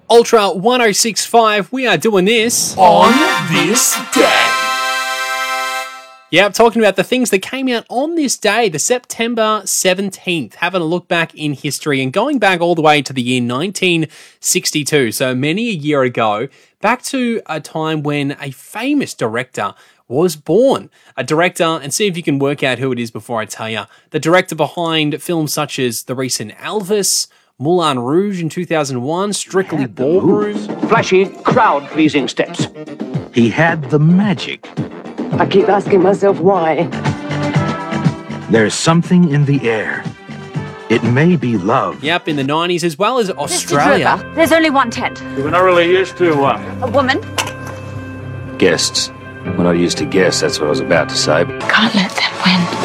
Ultra 1065, we are doing this On this day. Yep, talking about the things that came out on this day, the September 17th, having a look back in history and going back all the way to the year 1962, so many a year ago, back to a time when a famous director was born. A director, and see if you can work out who it is before I tell you. The director behind films such as the recent Elvis, Moulin Rouge in 2001, Strictly Ballroom. Flashy, crowd-pleasing steps. He had the magic. I keep asking myself why. There's something in the air. It may be love. Yep, in the 90s, as well as Australia. Mr. Driver, there's only one tent. We're not really used to A woman. Guests. We're not used to guests, that's what I was about to say. Can't let them win.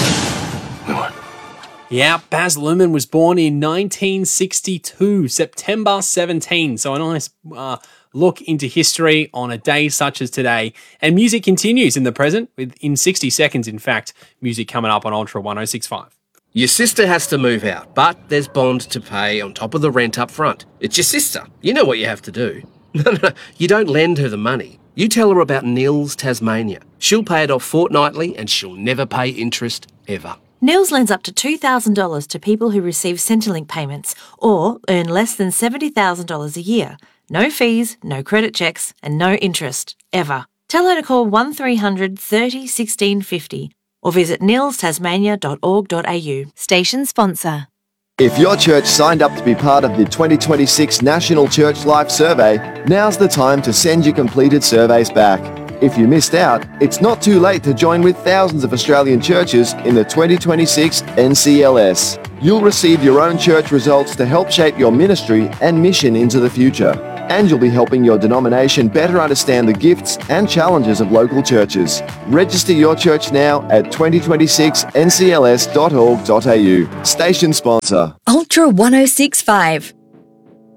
Yeah, Baz Luhrmann was born in 1962, September 17. So a nice look into history on a day such as today. And music continues in the present, in 60 seconds, in fact, music coming up on Ultra 1065. Your sister has to move out, but there's bond to pay on top of the rent up front. It's your sister. You know what you have to do. No, you don't lend her the money. You tell her about Nils Tasmania. She'll pay it off fortnightly and she'll never pay interest ever. Nils lends up to $2,000 to people who receive Centrelink payments or earn less than $70,000 a year. No fees, no credit checks, and no interest, ever. Tell her to call 1300 30 1650 or visit nilstasmania.org.au. Station sponsor. If your church signed up to be part of the 2026 National Church Life Survey, now's the time to send your completed surveys back. If you missed out, it's not too late to join with thousands of Australian churches in the 2026 NCLS. You'll receive your own church results to help shape your ministry and mission into the future. And you'll be helping your denomination better understand the gifts and challenges of local churches. Register your church now at 2026ncls.org.au. Station sponsor. Ultra 1065.